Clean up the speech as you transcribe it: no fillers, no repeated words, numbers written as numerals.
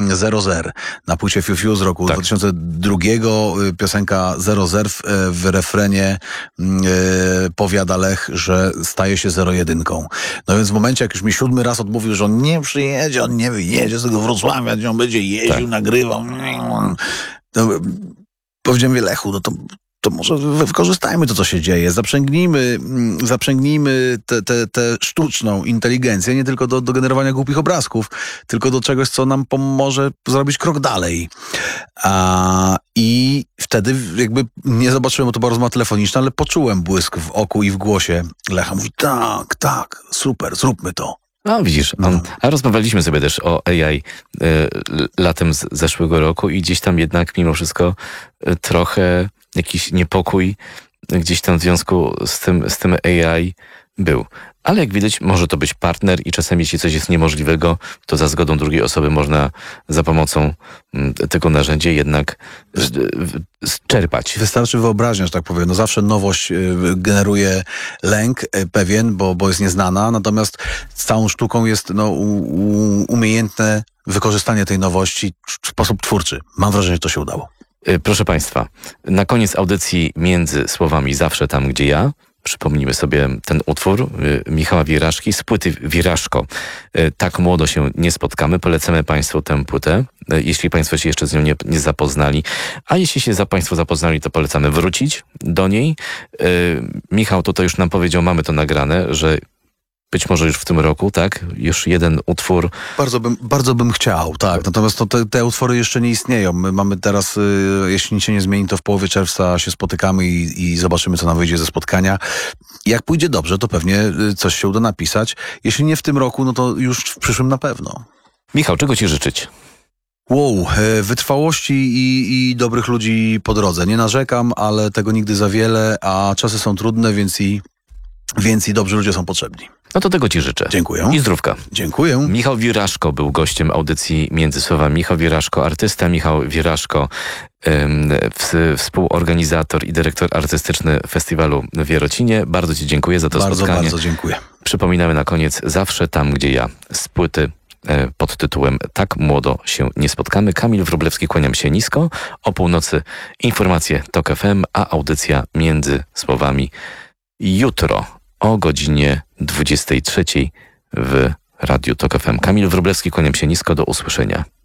Zero Zer na płycie Fiu Fiu z roku 2002. Piosenka Zero Zer w refrenie powiada Lech, że staje się 0-1. No więc w momencie, jak już mi 7 raz odmówił, że on nie przyjedzie, on nie wyjedzie z tego Wrocławia, gdzie on będzie jeździł, nagrywał, to powiedziałem, Lechu, no to może wykorzystajmy to, co się dzieje. Zaprzęgnijmy tę sztuczną inteligencję nie tylko do generowania głupich obrazków, tylko do czegoś, co nam pomoże zrobić krok dalej. I wtedy jakby nie zobaczyłem, bo to była rozmowa telefoniczna, ale poczułem błysk w oku i w głosie Lecha. Mówi, tak, super, zróbmy to. No widzisz, a rozmawialiśmy sobie też o AI latem zeszłego roku i gdzieś tam jednak mimo wszystko trochę jakiś niepokój gdzieś tam w związku z tym AI był. Ale jak widać, może to być partner i czasami jeśli coś jest niemożliwego, to za zgodą drugiej osoby można za pomocą tego narzędzia jednak czerpać. Wystarczy wyobraźnia, że tak powiem. No zawsze nowość generuje lęk pewien, bo jest nieznana, natomiast całą sztuką jest umiejętne wykorzystanie tej nowości w sposób twórczy. Mam wrażenie, że to się udało. Proszę Państwa, na koniec audycji między słowami Zawsze tam, gdzie ja, przypomnijmy sobie ten utwór Michała Wiraszki z płyty Wiraszko. Tak młodo się nie spotkamy. Polecamy Państwu tę płytę, jeśli Państwo się jeszcze z nią nie zapoznali. A jeśli się Państwo zapoznali, to polecamy wrócić do niej. Michał tutaj już nam powiedział, mamy to nagrane, że być może już w tym roku, tak? Już jeden utwór. Bardzo bym chciał, tak. Natomiast te utwory jeszcze nie istnieją. My mamy teraz, jeśli nic się nie zmieni, to w połowie czerwca się spotykamy i zobaczymy, co nam wyjdzie ze spotkania. Jak pójdzie dobrze, to pewnie coś się uda napisać. Jeśli nie w tym roku, no to już w przyszłym na pewno. Michał, czego Ci życzyć? Wytrwałości i dobrych ludzi po drodze. Nie narzekam, ale tego nigdy za wiele, a czasy są trudne, więc i dobrzy ludzie są potrzebni. No to tego Ci życzę. Dziękuję. I zdrówka. Dziękuję. Michał Wiraszko był gościem audycji Między Słowami. Michał Wiraszko, artysta, Michał Wiraszko, współorganizator i dyrektor artystyczny festiwalu w Jarocinie. Bardzo Ci dziękuję za to spotkanie. Bardzo dziękuję. Przypominamy na koniec Zawsze tam, gdzie ja, z płyty pod tytułem Tak młodo się nie spotkamy. Kamil Wróblewski, kłaniam się nisko. O północy informacje TOK FM, a audycja Między Słowami jutro o godzinie 23 w Radiu TOK FM. Kamil Wróblewski, kłaniam się nisko, do usłyszenia.